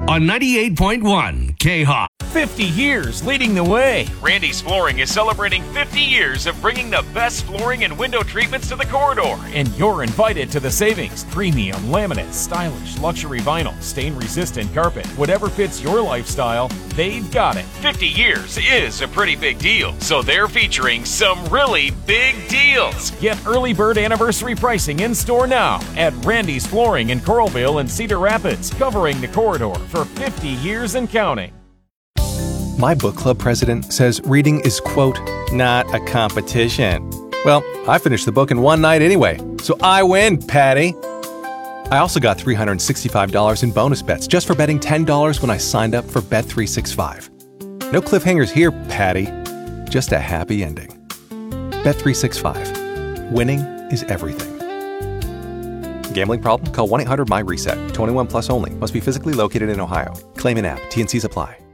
on 98.1 K-Hawk. 50 years leading the way. Randy's Flooring is celebrating 50 years of bringing the best flooring and window treatments to the corridor. And you're invited to the savings. Premium laminate, stylish luxury vinyl, stain-resistant carpet. Whatever fits your lifestyle, they've got it. 50 years is a pretty big deal, so they're featuring some really big deals. Get early bird anniversary pricing in store now at Randy's Flooring in Coralville and Cedar Rapids, covering the corridor for 50 years and counting. My book club president says reading is, quote, not a competition. Well, I finished the book in one night anyway, so I win, Patty. I also got $365 in bonus bets just for betting $10 when I signed up for Bet365. No cliffhangers here, Patty. Just a happy ending. Bet365. Winning is everything. Gambling problem? Call 1-800-MY-RESET. 21 plus only. Must be physically located in Ohio. Claim in app. T&Cs apply.